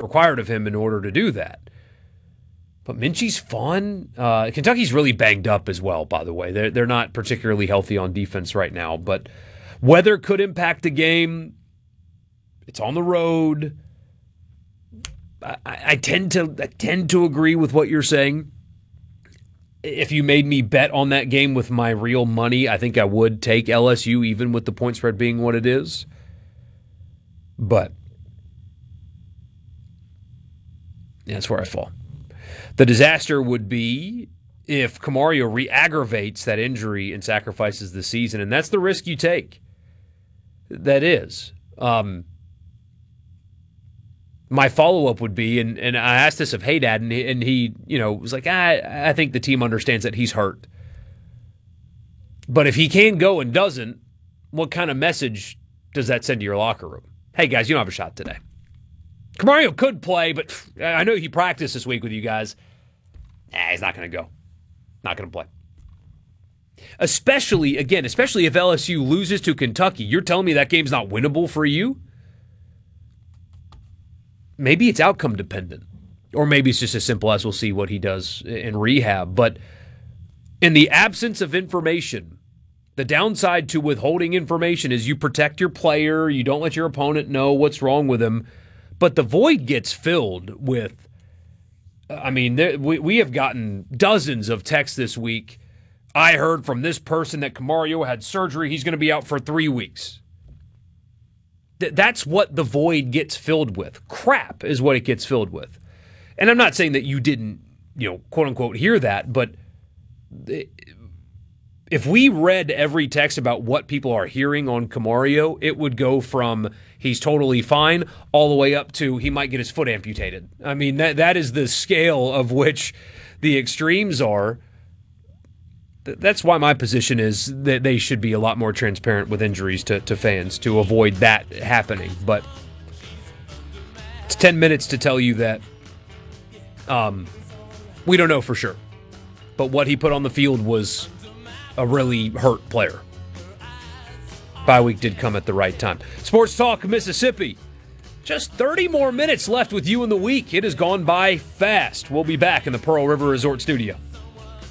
required of him in order to do that. But Minchie's fun. Kentucky's really banged up as well, by the way. They're not particularly healthy on defense right now, but weather could impact the game. It's on the road. I tend to agree with what you're saying. If you made me bet on that game with my real money, I think I would take LSU, even with the point spread being what it is. But that's where I fall. The disaster would be if Camario re-aggravates that injury and sacrifices the season, and that's the risk you take. That is. My follow-up would be, and I asked this of Haydad, and he was like, I think the team understands that he's hurt. But if he can go and doesn't, what kind of message does that send to your locker room? Hey, guys, you don't have a shot today. Camario could play, but I know he practiced this week with you guys. He's not going to go. Not going to play. Especially if LSU loses to Kentucky. You're telling me that game's not winnable for you? Maybe it's outcome dependent. Or maybe it's just as simple as we'll see what he does in rehab. But in the absence of information, the downside to withholding information is you protect your player, you don't let your opponent know what's wrong with him, but the void gets filled with, we have gotten dozens of texts this week. I heard from this person that Camario had surgery, he's going to be out for 3 weeks. That's what the void gets filled with. Crap is what it gets filled with. And I'm not saying that you didn't, quote unquote, hear that, but if we read every text about what people are hearing on Camario, it would go from he's totally fine all the way up to he might get his foot amputated. I mean, that is the scale of which the extremes are. That's why my position is that they should be a lot more transparent with injuries to fans to avoid that happening. But it's 10 minutes to tell you that we don't know for sure. But what he put on the field was a really hurt player. Bye week did come at the right time. Sports Talk Mississippi. Just 30 more minutes left with you in the week. It has gone by fast. We'll be back in the Pearl River Resort Studio.